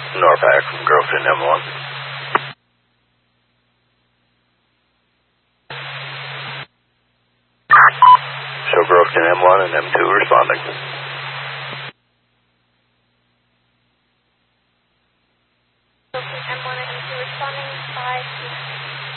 Norpac from Groveton M1. Show Groveton M1 and M2 responding. Groveton M1 and M2 responding, 5